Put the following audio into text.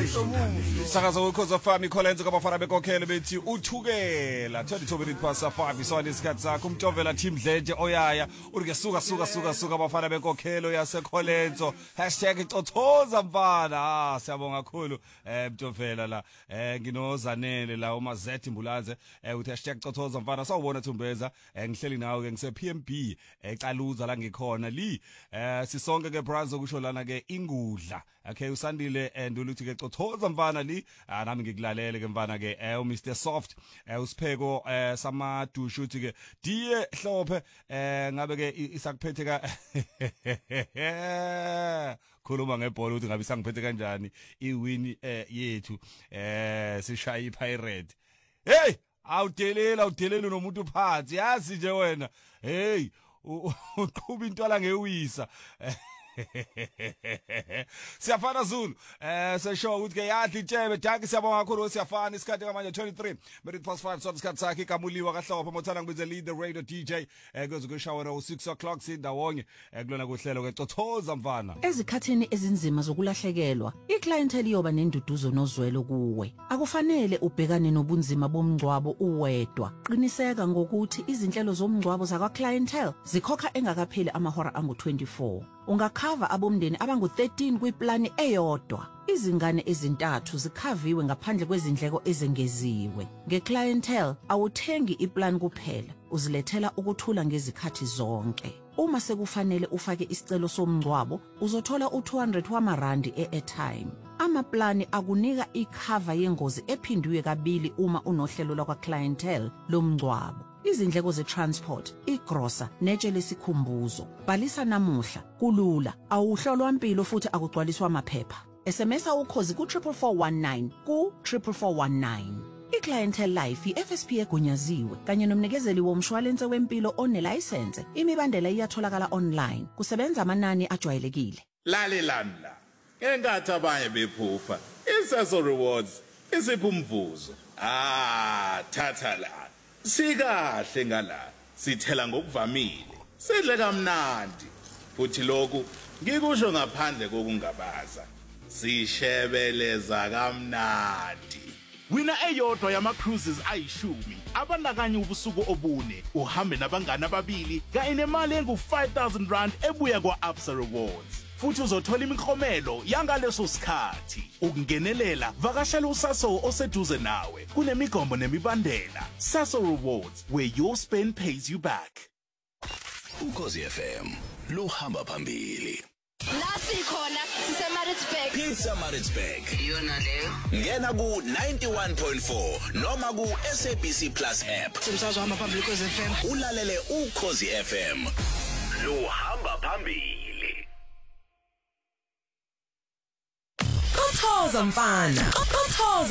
Sakazo ukhoza fami Kholenzo kabafana bekokhele bethi uthukela 22 minutes past 5 isona isikhathi sakho umtshovela team Dlenje oyaya uri suka abafana bekokhelo yase Kholenzo #icothoza mfana siyabonga kakhulu mtshovela la nginozanele la umazethi Mbulaze uthi #icothoza mfana sawubona Thumbeza ngihleli nawe ke ngise PMB ecaluza la ngikhona li sisonke ke brazo kusho lana ke ingudla okay usandile nduluthi ke cothoza mfana li nami ngikulalele ke mfana ke Mr Soft usipheko samadushu uthi ke diye hlophe ngabe ke isakuphethe ka khuluma ngebhola uthi ngabe isangiphethe kanjani iwin yethu sishaya iPirate hey awudelela nomuntu phansi yazi nje wena hey uqhuba into la ngewisa siyafana Zulu seshow ukuthi ke yadla itshebe Jaki siyabonga kakhulu siyafana isikhathi manje 23 minutes past 5 so isikhathi sakhe kamuliwa kahlopha mothana ngibize lead the radio DJ kuze kushawara u6 o'clock sindawonye kulona kuhlelo ke cothoza mfana ezikhathini ezinzima zokulahlekelwa iclientele yoba nenduduzo nozwelo kuwe akufanele ubhekane nobunzima bomngcwabo uwedwa qiniseka ngokuthi izinhlelo zomngcwabo zakwa clientele zikhokha engakapheli amahora angu24 ungakhava abomndeni abangu13 kwiplani eyodwa izingane ezintathu zikhaviwe ngaphandle kwezindleko ezengeziwe ngeclientele awuthengi iplan kuphela uzilethela ukuthula ngezikhathi zonke uma sekufanele ufake isicelo somngcwabo uzothola u200 wamarandi eairtime amaplani akunika ikhava yengozi ephindiwe kabili uma unohlelo lakwa clientele lomngcwabo izindleko ze-transport, igrosa, netshe lesikhumbuzo. Bhalisa namuhla, kulula, awuhlolwa impilo futhi akugcwaliswa amaphepha. SMS ukhozi ku44419 ku44419. I-Clientele Life i-FSP egunyaziwe kanye nomnikezeli womshwalense wempilo onelicense. Imibandela iyatholakala online. Kusebenza amanani ajwayelekile. Lalelanda. Engathi abanye bephupha. Isaso rewards isipha umvuzo. Thatha la. Sikahle ngala sithela ngokuvamile sidle kamnandi futhi lokhu ngikusho ngaphandle kokungabaza sishebeleza kamnandi wina eyodwa yama cruises ayishumi abandakanye ubusuku obune uhambe nabangani ababili kanye nemali engu5000 rand ebuya kwa-Absa Rewards futhi uzothola imiklomelo yangaleso sikhathi ukungenelela vakashela uSaso oseduze nawe kunemigombo nemibandela Saso Rewards where your spend pays you back Ukhozi FM luhamba phambili Nasi khona siseMaritzburg Pizza iyona leyo ngena ku 91.4 noma ku SABC Plus app simsazwa phambili Ukhozi FM ulalele Ukhozi FM luhamba phambili Cothoza mfana